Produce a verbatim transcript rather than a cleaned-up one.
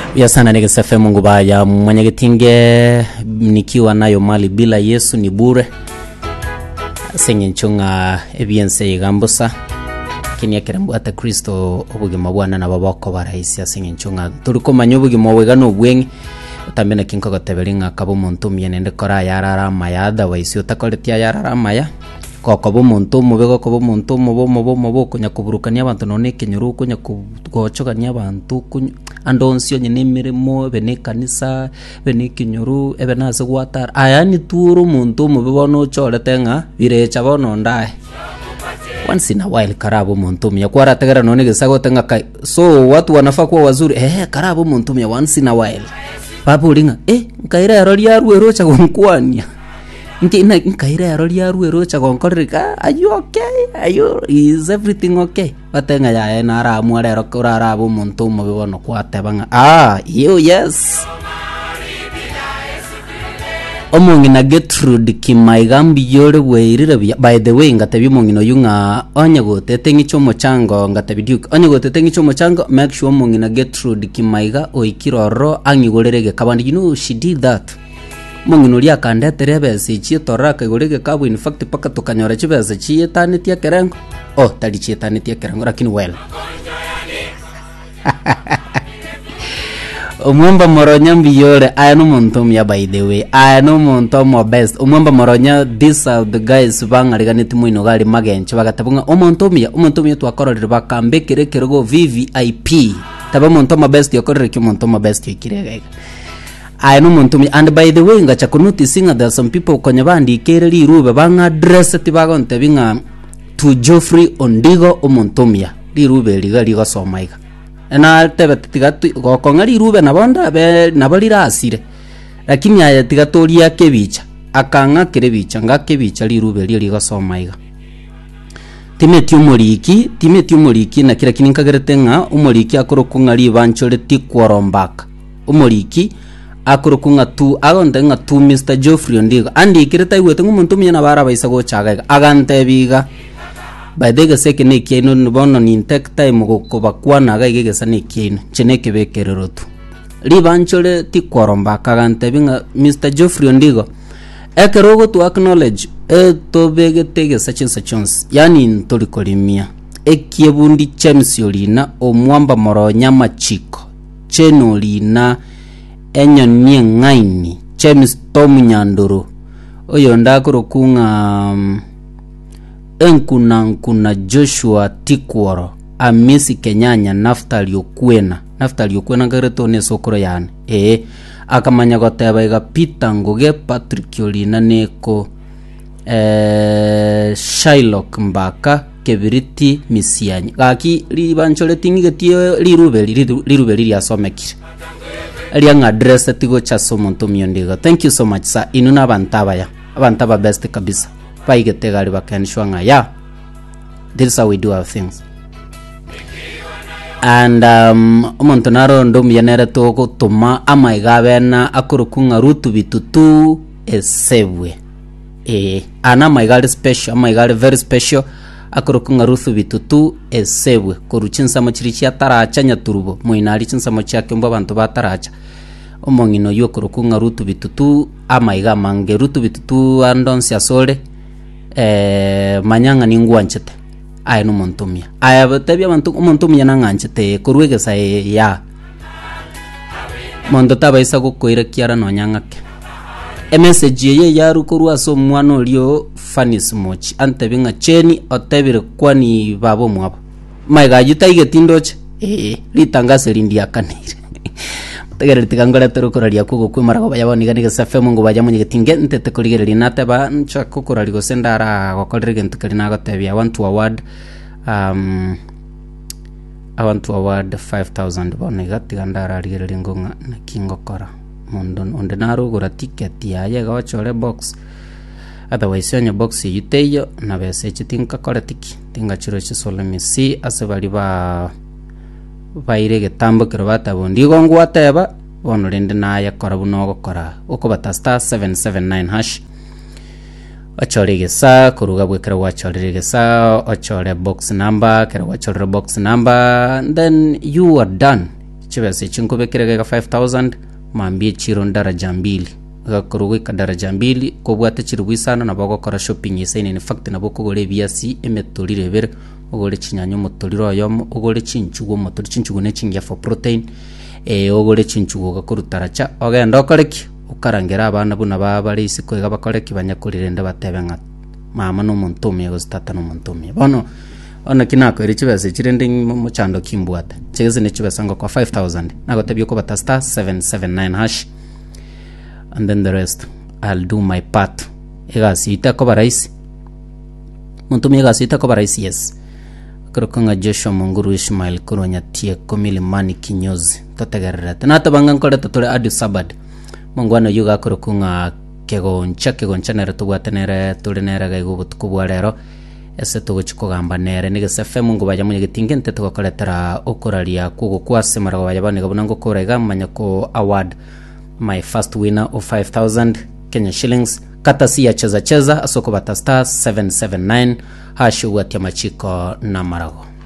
Ya sana nige sefe Mungu baya mwenye getinge nikiwa nayo mali bila Yesu ni bure. Senye nchunga ebiense igambusa. Kini ya kirambu ata Kristo obugima bwana na babako baraisi ya senye nchunga. Tuliko manyobugi mwegano ubwengi. Utambena kinko goteberinga kabo muntu mienende kora yarara maya da waisi utakoletia yarara maya. Ko kabo muntu mubego kabo muntu mubo mubo mubo kunya kuburukania abantu none kinyuru kunya kugochogania abantu kunya andonsio nyine mirimo bene kanisa bene kinyuru ebe nase gwatar ayani turu muntu mubego no chorete nga birecha bono ndae once in a while karabo muntu mya kwara tegera none gesago tenga kai so watu wanafaa kuwa wazuri eh karabo muntu mya once in a while papo linga eh nkaira yarolia ruerocha gonkwania Nki ina nkaira yarolia ruerocha gonkorika are you okay are you is everything okay batenga ya ena ara amware rokora arabo muntu mu bibono kwatebanga ah you yes omungi na Gertrude Kimaigambi yore weirira by the way ngatabi mungi no yunga onyagote tengi chomo chango ngatabi duke onyagote tengi chomo chango make sure mungi na Gertrude Kimaiga oikiroro angigorerege kabandi you know she did that mungi no lia kandetere bese chi toraka igorege kabo in fact paka tukanyora chibese chi etanitia kerengo oh tali chi etanitia kerengo lakini well Umwamba Moronya mbiyore aya no muntu mya by the way aya no muntu mo best umwamba Moronya these are the guys bangariganite mwino gali magenche bagatabunga umuntu mya umuntu mya twakororera bakambekere kerego V V I P taba muntu mo best yakorera ki muntu mo best yakirega aya no muntu mya and by the way ngacha kunuti singa there some people konya bandi kereri rube banga dress tibagonte binga to Geoffrey Ondigo umuntu mya lirube liga liga somaiga na tebe tigatu gokongari rube na bonda be nabalira asire lakini aya tigatoria kebicha akanga kerebicha ngakebicha lirube liri gasomaiga timeti umuriki timeti umuriki na kira kininka geretenga umuriki akorokunga libanchole tikworombaka umuriki akorokunga tu agondenga tu Mister Geoffrey Ondigo andi kireta iwete ngumuntu myana bara baisa go chaga agantebiga by the sake ne kieno bono ni take time go kubakwana ga igegesa ne kieno cheneke bekerero tu libanchole tikoromba kagante binga Mister Geoffrey Ondigo ekerogo to acknowledge e to begete such and such yani ntolikolimia ekiebundi chemsiolina omwamba Moronya machiko chenolina enyonie ngaini chems tomunyanduru oyo ndakorokunga um, enkuna nkuna Joshua Tikworo Amisi Kenyanya Naftali Okwena Naftali Okwena gareto ne sokoro yani eh akamanya goteba iga Peter Ngoge Patrick Olina neko eh Shylock Mbaka Kebiriti Misianyi gaki libanchole tingige tie lirube lirube liri asomekire alianga address tigo cha somonto myondiga thank you so much sir inuna bantaba ya abantaba best kabisa baigetegari bakanishwanga yeah this is how we do our things and um umuntu naro ndom yanera to gutuma amaigabena akurukunga rutu bitutu esebwe eh ana maigale special amaigale very special akurukunga rutu bitutu esebwe koruchinsa mochirichi ataracha nyaturubo moinali chinsa mochake mbo abantu bataracha omongino yokurukunga rutu bitutu amaiga mange rutu bitutu andonsi asole eh manyanga ningwanchete aya no montumia aya batabya abantu umontumia nanganchete kurwege sae ya mondo tabaisa gukoira kiara no nyangake e message ye yarukurwa so mwana lyo fanis mochi antebinga cheni otebire kwani babo mwabo maiga yutaige tindoche eh litangase lindia kanire tegere tikangora terukuraria kugo kwimara go bayaboni ganige safe mungu bajamunye getinge ntete kuligereri nateba ncha kukurari go sendara gokorege ntukari nago tebya want to award um I want to award five thousand boniga tigandara rigereri ngonga na kingokora mondon onde naro gora ticket ya yega wachore box otherwise onye box yiteyo na bese chitinka kore tiki tinga chiro chisole misi asebali ba baire getambo kirobata bondi gongo ateba bono rende na yakora buno gokora uko batasta seven seven nine hash achorigesa kuruga bwekera wachorigesa achore box number kera wachore box number then you are done chibese chinkubekire ga five thousand mambie chiro daraja mbili gakorogwe ka daraja mbili kobwate chirugwi sana na bagokora shopping yesene in fact na bokogore biasi emetolire bere ogore chinyanyo motoliro yomo ogore chinchugo motori chinchugo ne chingia for protein e ogore chinchugo gakorutaracha ogenda okoreki ukarangera abana buna babari isiko gabakoreki banyakurirende batebenga mama no montumye gostata no montumye bono ona kinako iri chibese chirende mu chando kimbwata chigeze ne chibese ngo kwa five thousand nagotabye ko batasta seven seven nine hash and then the rest I'll do my part. Egasi itako baraisi montumye egasi itako baraisi yes krokonga Joshua Munguru Ishmael kuronya tie komili mani kinyozi totegererete natabanga nkore totore adu sabad mongwana yuga krokonga kegoncha kegoncha nere tugwatenere turi nere gaigo butukubwa rero ese tugochikogamba nere nigese femu ngo baja munye gitingente tugokoretera okoraria kugo kwase marago baja bane gabona ngo korega manyako award my first winner of five thousand Kenya shillings katasi ya cheza cheza asoko batasta seven seven nine hashi watia machiko na marago.